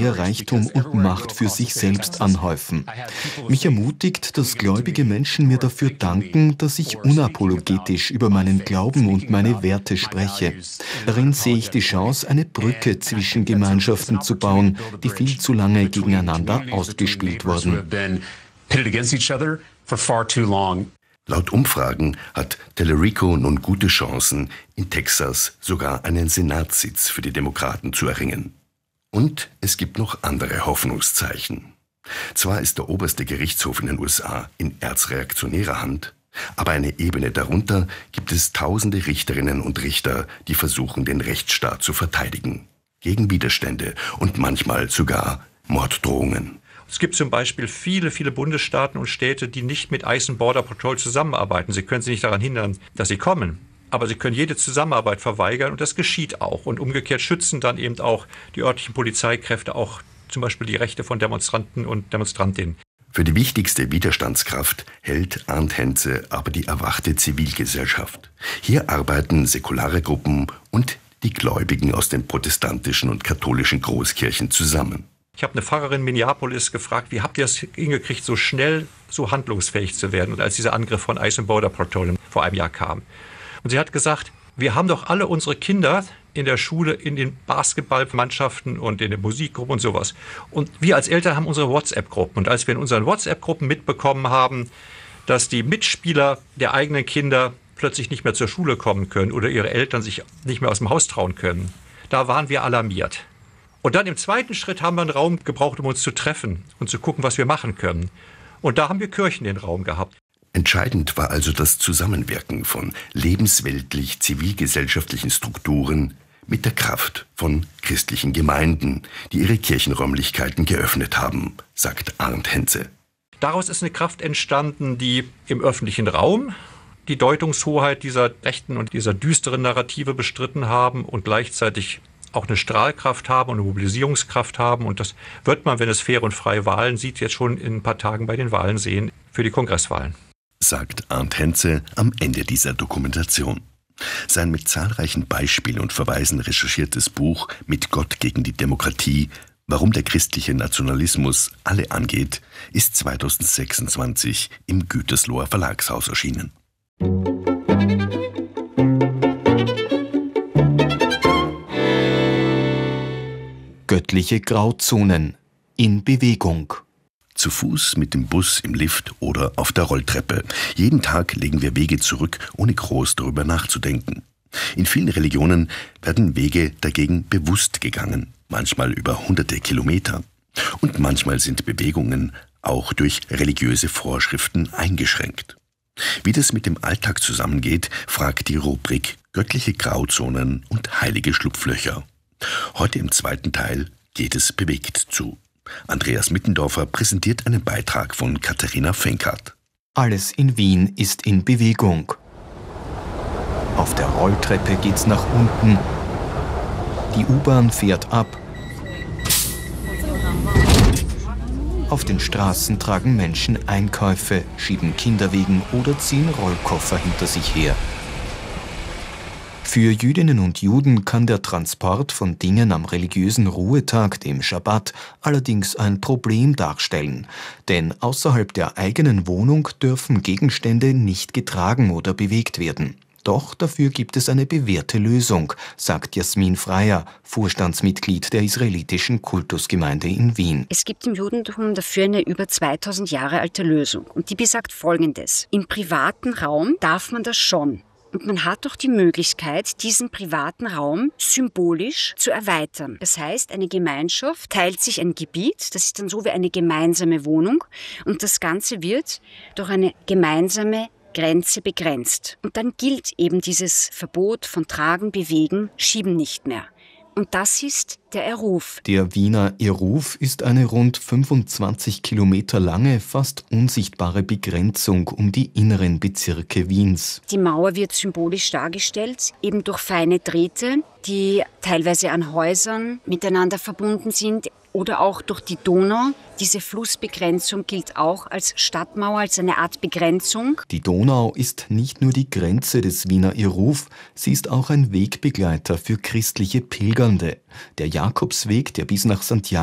mehr Reichtum und Macht für sich selbst anhäufen. Mich ermutigt, dass gläubige Menschen mir dafür danken, dass ich unapologetisch über meinen Glauben und meine Werte spreche. Darin sehe ich die Chance, eine Brücke zwischen Gemeinschaften zu bauen, die viel zu lange gegeneinander ausgespielt wurden. Laut Umfragen hat Tallarico nun gute Chancen, in Texas sogar einen Senatssitz für die Demokraten zu erringen. Und es gibt noch andere Hoffnungszeichen. Zwar ist der oberste Gerichtshof in den USA in erzreaktionärer Hand, aber eine Ebene darunter gibt es tausende Richterinnen und Richter, die versuchen, den Rechtsstaat zu verteidigen. Gegen Widerstände und manchmal sogar Morddrohungen. Es gibt zum Beispiel viele Bundesstaaten und Städte, die nicht mit ICE und Border Patrol zusammenarbeiten. Sie können sie nicht daran hindern, dass sie kommen. Aber sie können jede Zusammenarbeit verweigern und das geschieht auch. Und umgekehrt schützen dann eben auch die örtlichen Polizeikräfte auch zum Beispiel die Rechte von Demonstranten und Demonstrantinnen. Für die wichtigste Widerstandskraft hält Arndt Hentze aber die erwachte Zivilgesellschaft. Hier arbeiten säkulare Gruppen und die Gläubigen aus den protestantischen und katholischen Großkirchen zusammen. Ich habe eine Pfarrerin in Minneapolis gefragt, wie habt ihr es hingekriegt, so schnell so handlungsfähig zu werden, und als dieser Angriff von ICE und Border Patrol vor einem Jahr kam. Und sie hat gesagt, wir haben doch alle unsere Kinder in der Schule, in den Basketballmannschaften und in den Musikgruppen und sowas. Und wir als Eltern haben unsere WhatsApp-Gruppen. Und als wir in unseren WhatsApp-Gruppen mitbekommen haben, dass die Mitspieler der eigenen Kinder plötzlich nicht mehr zur Schule kommen können oder ihre Eltern sich nicht mehr aus dem Haus trauen können, da waren wir alarmiert. Und dann im zweiten Schritt haben wir einen Raum gebraucht, um uns zu treffen und zu gucken, was wir machen können. Und da haben wir Kirchen den Raum gehabt. Entscheidend war also das Zusammenwirken von lebensweltlich-zivilgesellschaftlichen Strukturen mit der Kraft von christlichen Gemeinden, die ihre Kirchenräumlichkeiten geöffnet haben, sagt Arndt Hentze. Daraus ist eine Kraft entstanden, die im öffentlichen Raum die Deutungshoheit dieser rechten und dieser düsteren Narrative bestritten haben und gleichzeitig auch eine Strahlkraft haben und eine Mobilisierungskraft haben. Und das wird man, wenn es faire und freie Wahlen sieht, jetzt schon in ein paar Tagen bei den Wahlen sehen, für die Kongresswahlen. Sagt Arndt Hentze am Ende dieser Dokumentation. Sein mit zahlreichen Beispielen und Verweisen recherchiertes Buch »Mit Gott gegen die Demokratie – Warum der christliche Nationalismus alle angeht« ist 2026 im Gütersloher Verlagshaus erschienen. Göttliche Grauzonen in Bewegung. Zu Fuß, mit dem Bus, im Lift oder auf der Rolltreppe. Jeden Tag legen wir Wege zurück, ohne groß darüber nachzudenken. In vielen Religionen werden Wege dagegen bewusst gegangen, manchmal über hunderte Kilometer. Und manchmal sind Bewegungen auch durch religiöse Vorschriften eingeschränkt. Wie das mit dem Alltag zusammengeht, fragt die Rubrik Göttliche Grauzonen und heilige Schlupflöcher. Heute im zweiten Teil geht es bewegt zu. Andreas Mittendorfer präsentiert einen Beitrag von Katharina Fenkart. Alles in Wien ist in Bewegung. Auf der Rolltreppe geht's nach unten. Die U-Bahn fährt ab. Auf den Straßen tragen Menschen Einkäufe, schieben Kinderwegen oder ziehen Rollkoffer hinter sich her. Für Jüdinnen und Juden kann der Transport von Dingen am religiösen Ruhetag, dem Schabbat, allerdings ein Problem darstellen. Denn außerhalb der eigenen Wohnung dürfen Gegenstände nicht getragen oder bewegt werden. Doch dafür gibt es eine bewährte Lösung, sagt Jasmin Freier, Vorstandsmitglied der israelitischen Kultusgemeinde in Wien. Es gibt im Judentum dafür eine über 2000 Jahre alte Lösung. Und die besagt Folgendes: Im privaten Raum darf man das schon. Und man hat doch die Möglichkeit, diesen privaten Raum symbolisch zu erweitern. Das heißt, eine Gemeinschaft teilt sich ein Gebiet, das ist dann so wie eine gemeinsame Wohnung, und das Ganze wird durch eine gemeinsame Grenze begrenzt. Und dann gilt eben dieses Verbot von Tragen, Bewegen, Schieben nicht mehr. Und das ist der Eruf. Der Wiener Eruf ist eine rund 25 Kilometer lange, fast unsichtbare Begrenzung um die inneren Bezirke Wiens. Die Mauer wird symbolisch dargestellt, eben durch feine Drähte, die teilweise an Häusern miteinander verbunden sind, oder auch durch die Donau. Diese Flussbegrenzung gilt auch als Stadtmauer, als eine Art Begrenzung. Die Donau ist nicht nur die Grenze des Wiener Eruf, sie ist auch ein Wegbegleiter für christliche Pilgernde. Der Jakobsweg, der bis nach Santiago